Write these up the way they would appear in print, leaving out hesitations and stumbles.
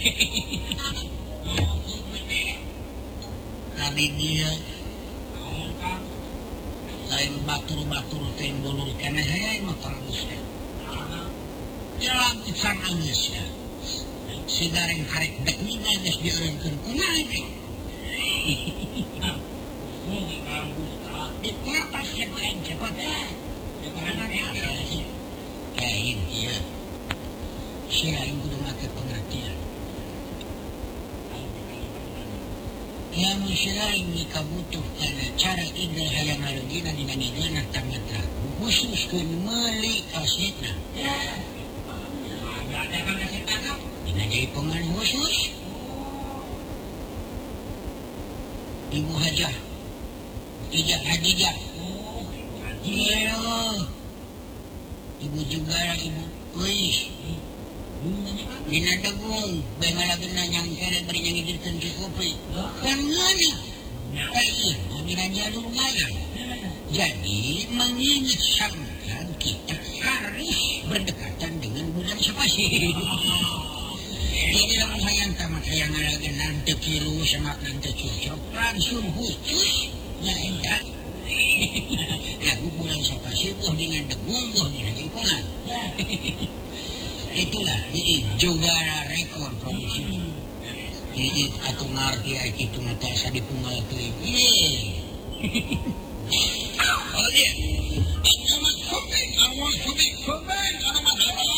Tadi dia lain batur-batur tembulur kena hayai motor busnya. Jalan ikan angisnya. Si gareng karek dek nina ges diurengkan kunai. Di atas yang lain cepat. Kain dia. Si lain kudu make pengertian. Ya musilain ni kabutuhkan cara indah hayang halugina di nanigana tamata khusus kun mali kasitna ada kan kasitna ka dinajai pengan khusus Ibu Hajah Ijah Hadijah iya Ibu juga Ibu Uis Dina dagung, bengalagana yang kere berinyangidilkan si kopi. Kan ngana? Dina jalur ngayan. Jadi mengingat sangkan kita harus berdekatan dengan bulan sepasi. Ini lang hayang tamat hayang alaganan tekiru sama nanti cocok langsung khusus na enggak. Lagu bulan sepasi buah dengan dagung buah dengan jengkolan. Itulah ini juara rekor produksi ini aku ngerti itu nanti saya dipungal tuh oh iya selamat komik awal komik selamat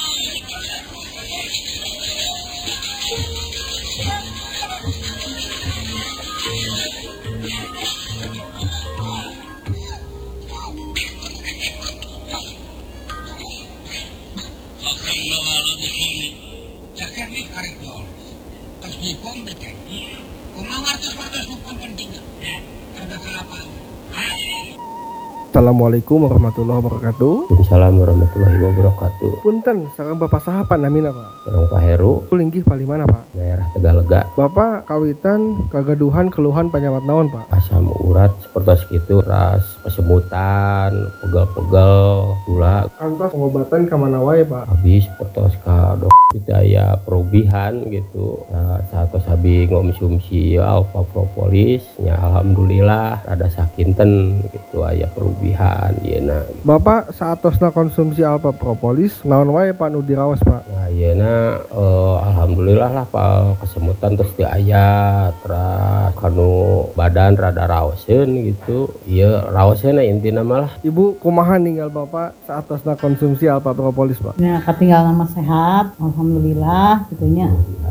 Assalamualaikum warahmatullahi wabarakatuh. Waalaikumsalam warahmatullahi wabarakatuh. Punten, sareng Bapak saha Pak namina Pak? Orang Pak Heru, Linggih Pak mana Pak? daerah Tegalega. Bapak kawitan kagaduhan keluhan penyawat naon Pak? Asam urat seperti itu, ras kesemutan, pegel-pegel, gula. Kantos pengobatan ke mana wae Pak? Habis seperti ka daya perubihan gitu. Nah, saat sabi ngomsumsi alfa propolis, ya alhamdulillah ada sakinten gitu aya perubihan yeuna. Bapak saatosna konsumsi alfa propolis naon wae Pak nu diraos Pak? Nah, yeuna alhamdulillah lah Pak kesemutan terus di aya terus kanu badan rada raoseun gitu. Ieu raosena intina malah. Ibu kumaha ninggal Bapak saatosna konsumsi alfa propolis Pak? Ya katinggal nama sehat alhamdulillah gitunya.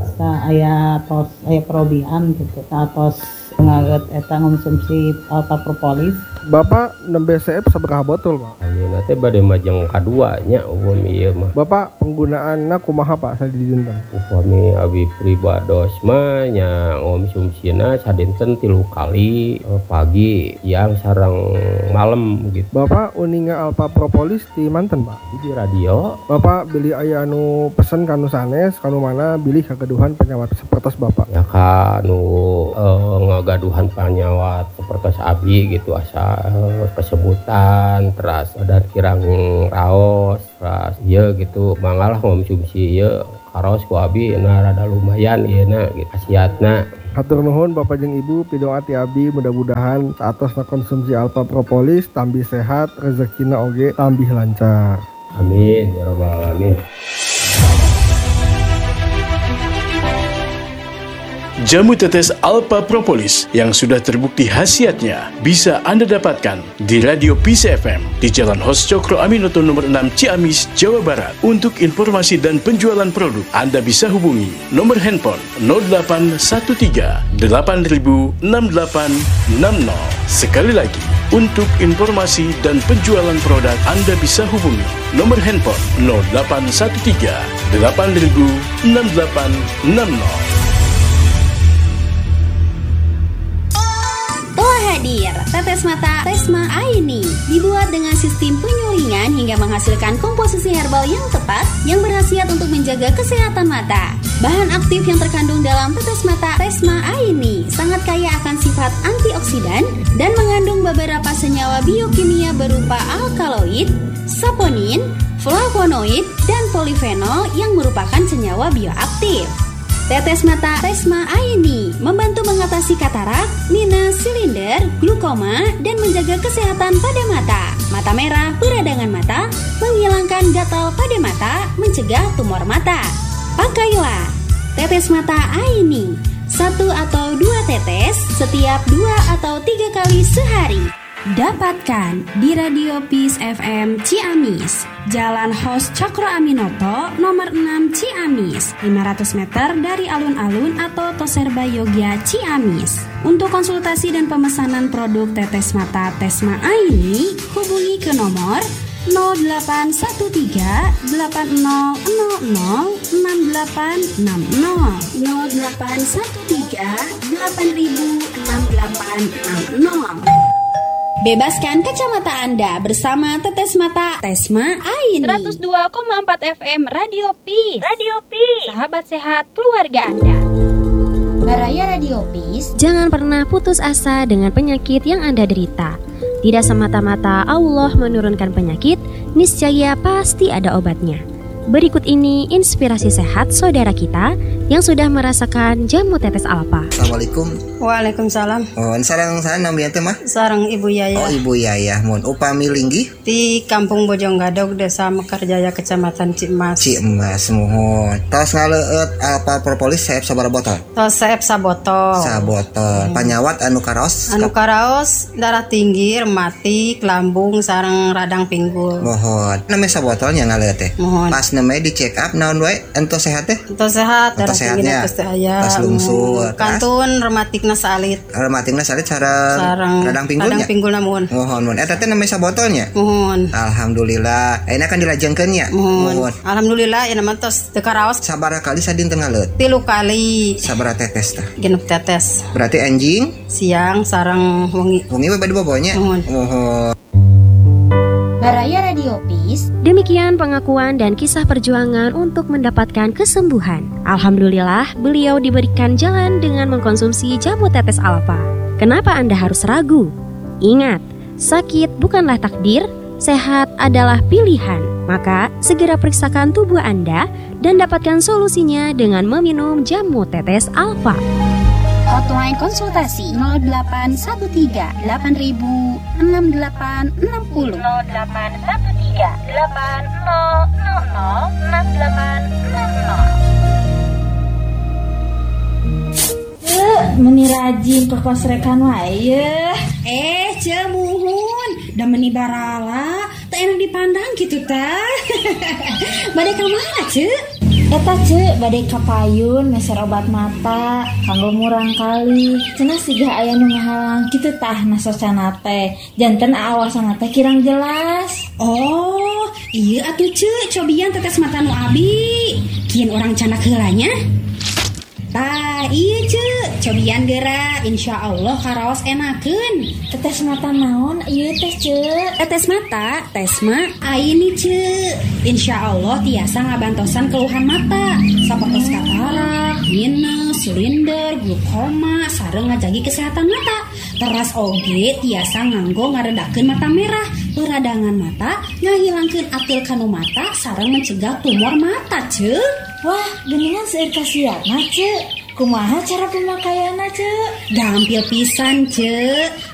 Aya tos aya perubihan gitu. Satos ngaget eta konsumsi alfa propolis. Bapak nembe CF sabaraha botol Pak? Ayeuna teh bade majeng kadua nya umum ieu mah. Bapak penggunaanna kumaha Pak sadidunten? Upami abi pribados mah nya ngomsumsina sadinten 3 kali pagi, siang sareng malam gitu. Bapak uninga alfa propolis di manten Pak? Di radio. Bapak beli aya anu pesen kanu sanes kanu mana bilih kagaduhan penyawat sapertos Bapak? Ya kanu ngagaduhan penyawat sapertos abi gitu asa kesebutan terus badan kirang raos terus ieu gitu mangalah ngomsumsi ieu karos ku abi na rada lumayan ieu gitu khasiatna. Hatur nuhun Bapak jeung Ibu pidoa ti abdi mudah-mudahan saatosna konsumsi alfa propolis tambih sehat rezekina oge tambih lancar. Amin ya rabbal alamin. Jamu tetes Alpha Propolis yang sudah terbukti khasiatnya bisa Anda dapatkan di Radio Peace FM di Jalan Hos Cokro Aminoto nomor 6 Ciamis, Jawa Barat. Untuk informasi dan penjualan produk, Anda bisa hubungi nomor handphone 0813 8000 6860. Sekali lagi, untuk informasi dan penjualan produk, Anda bisa hubungi nomor handphone 0813 8000 6860. Hadir, tetes mata Resma Aini dibuat dengan sistem penyulingan hingga menghasilkan komposisi herbal yang tepat yang berkhasiat untuk menjaga kesehatan mata. Bahan aktif yang terkandung dalam tetes mata Resma Aini sangat kaya akan sifat antioksidan dan mengandung beberapa senyawa biokimia berupa alkaloid, saponin, flavonoid, dan polifenol yang merupakan senyawa bioaktif. Tetes mata Tesma Aini membantu mengatasi katarak, minus, silinder, glukoma, dan menjaga kesehatan pada mata. Mata merah, peradangan mata, menghilangkan gatal pada mata, mencegah tumor mata. Pakailah tetes mata Aini, 1 atau 2 tetes setiap 2 atau 3 kali sehari. Dapatkan di Radio Peace FM Ciamis, Jalan Hos Cokro Aminoto, nomor 6 Ciamis, 500 meter dari alun-alun atau Toserba Yogya Ciamis. Untuk konsultasi dan pemesanan produk tetes mata Tesma Aini, hubungi ke nomor 0813 8000 6860 0813 8000 6860. Bebaskan kacamata Anda bersama tetes mata Tesma Aini. 102,4 FM Radio Peace. Radio Peace. Sahabat sehat keluarga Anda. Baraya Radio Peace. Jangan pernah putus asa dengan penyakit yang Anda derita. Tidak semata-mata Allah menurunkan penyakit, niscaya pasti ada obatnya. Berikut ini inspirasi sehat saudara kita yang sudah merasakan jamu tetes Alpa. Assalamualaikum. Waalaikumsalam. Oh, sarang namanya teh mah? Sarang Ibu Yaya. Oh, Ibu Yaya. Mun upami linggih di Kampung Bojonggadog, Desa Mekarjaya, Kecamatan Cimas. Cimas mohon. Tos ngaleut Alpa Propolis saeb sabaraha botol? Tos saeb sabotol. Sabotol. Panyawat anu karaos? Anu karaos darah tinggi, rematik, lambung sareng radang pinggul. Mohon. Name sabotolnya ngaleut teh. Mohon. Pas name di check up naon wae ento sehat teh? Ento sehat, darah sehatnya. Pas lungsur. Kantun rematikna salit. Rematikna salit sareng radang pinggulnya. Radang pinggul namun. Mohon. Eta teh name sabotolnya? Mohon. Alhamdulillah. Ayeuna kan dilajengkeun nya. Mohon. Alhamdulillah ya nama tos teu karaos. Sabaraha kali sadinten ngaleut? 3 kali. Sabaraha tetes teh? 6 tetes. Berarti anjing siang sareng wengi. Wengi we bade bobonya. Mohon. Baraya Radio Peace. Demikian pengakuan dan kisah perjuangan untuk mendapatkan kesembuhan. Alhamdulillah, beliau diberikan jalan dengan mengkonsumsi jamu tetes Alpa. Kenapa Anda harus ragu? Ingat, sakit bukanlah takdir, sehat adalah pilihan. Maka, segera periksakan tubuh Anda dan dapatkan solusinya dengan meminum jamu tetes Alpa. Hotline konsultasi 0813 8000 6860 0813 8000 6860. Meni rajin ke kos rekan wae. Cemuhun da meni barala teu enak dipandang gitu tah. Bade ka mana, Ce? Eta Ce, bade ka payun meser obat mata kanggo murang kali. Cenah siga aya nu ngahalang kitu tah nasocana teh. Janten aawasana teh kirang jelas. Oh, iya atuh Ce, cobian tetes mata nu abi. Kieun urang canak heulanya. Tah, iya Ce, cobian geura, insyaallah karaos enakeun. Tetes mata naon ieu teh Ce? Tetes mata, Tesma Aini Ce. Insyaallah tiasa ngabantosan keluhan mata, sapertos katarak, minus, silinder, glukoma, sareng ngajagi kesehatan mata. Teras oge tiasa nganggo ngaredakeun mata merah, peradangan mata, ngahilangkeun atil kanu mata, sareng mencegah tumor mata Ce. Wah, geningan seueur kasiatna Ce. Kumaha cara pemakaianna Ce? Gampil pisan Ce.